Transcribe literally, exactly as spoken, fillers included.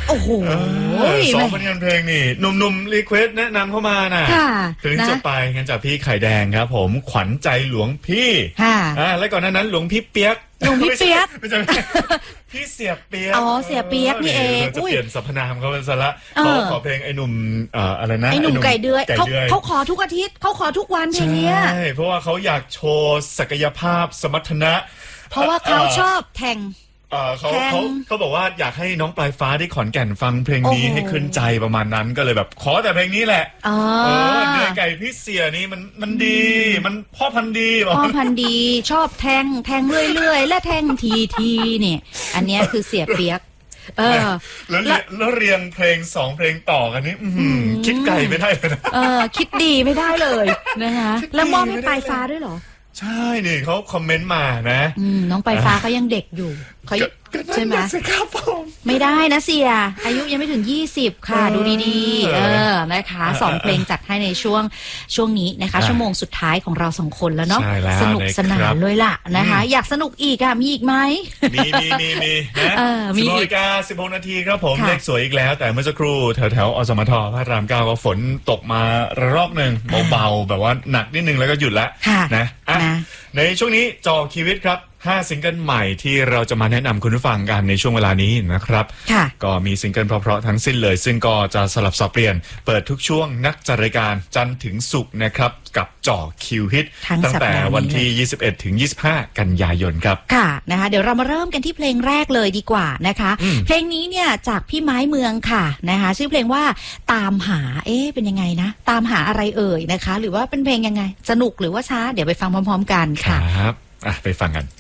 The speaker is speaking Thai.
โอ้โหสองผลงานเพลงนี่หนุ่มๆรีเควสแนะนำเข้ามาน่ะถึงจะไปงั้นจากพี่ไข่แดงครับผมขวัญใจหลวงพี่อ่าแล้วก่อนหน้านั้นหลวงพี่เปียกหลวงพี่เปียกไม่ใช่พี่เสียเปียกอ๋อเสียเปียกนี่เองจะเปลี่ยนสรรพนามเขาเป็นซะละเขาขอเพลงไอ้หนุ่มอะไรนะไอ้หนุ่มไก่เดือยเขาเขาขอทุกอาทิตย์เขาขอทุกวันเพลงนี้ใช่เพราะว่าเขาอยากโชว์ศักยภาพสมรรถนะเพราะว่าเขาชอบแทงเขาเขาเขาบอกว่าอยากให้น้องปลายฟ้าที่ขอนแก่นฟังเพลงนี้ให้ขึ้นใจประมาณนั้นก็เลยแบบขอแต่เพลงนี้แหละเออเดือยไก่พี่เสียนี่มันมันดีมันพ่อพันธุ์ดีพ่อพันธุ์ดีชอบแทงแทงเรื่อยๆและแทงทีทีเนี่ยอันนี้คือเสียเปียกเออแล้วแล้วเรียงเพลงสองเพลงต่อกันนี้คิดไกลไม่ได้เลยนะเออคิดดีไม่ได้เลยนะคะแล้วมอบให้ปลายฟ้าด้วยเหรอใช่นี่เขาคอมเมนต์มานะน้องปลายฟ้าเขายังเด็กอยู่เขาใช่ไหมไม่ได้นะเสียอายุยังไม่ถึงยี่สิบค่ะดูดีๆเออนะคะสองเพลงจัดให้ในช่วงช่วงนี้นะคะชั่วโมงสุดท้ายของเราสองคนแล้วเนาะสนุกสนานเลยล่ะนะคะอยากสนุกอีกอ่ะมีอีกไหมมีมีมีมีนะสิบนาฬิกาสิบหกนาทีครับผมเลขสวยอีกแล้วแต่เมื่อสักครู่แถวแถวอสมทพระรามเก้าก็ฝนตกมาระลอกหนึ่งเบาๆแบบว่าหนักนิดนึงแล้วก็หยุดละนะในช่วงนี้จอชีวิตครับห้าซิงเกิลใหม่ที่เราจะมาแนะนำคุณผู้ฟังกันในช่วงเวลานี้นะครับก็มีซิงเกิลเพราะๆทั้งสิ้นเลยซึ่งก็จะสลับสับเปลี่ยนเปิดทุกช่วงนักจัดรายการจันทร์ถึงศุกร์นะครับกับจ่อคิวฮิตตั้งแต่วันที่ยี่สิบเอ็ดถึงยี่สิบห้ากันยายนครับค่ะนะคะเดี๋ยวเรามาเริ่มกันที่เพลงแรกเลยดีกว่านะคะเพลงนี้เนี่ยจากพี่ไม้เมืองค่ะนะคะชื่อเพลงว่าตามหาเอ๊ะเป็นยังไงนะตามหาอะไรเอ่ยนะคะหรือว่าเป็นเพลงยังไงสนุกหรือว่าช้าเดี๋ยวไปฟังพร้อมๆกันค่ะครับอ่ะไปฟังกัน